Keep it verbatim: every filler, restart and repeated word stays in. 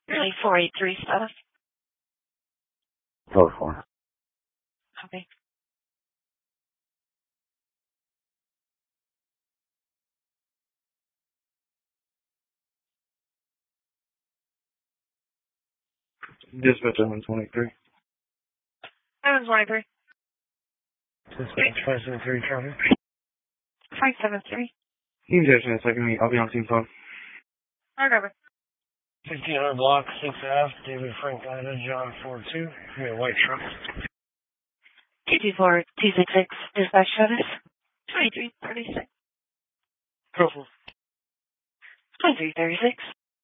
Really four eight three status. Code four. Copy. Dispatch seven twenty-three. seven twenty-three. Dispatch five seven three, copy. five seven three. You can just in a second. I'll be on team phone. I got it. fifteen hundred block, six F, David Frank Ida, John four two. We have a white truck. two two four two six six. Dispatch status. twenty-three thirty-six. Go for twenty-three thirty-six.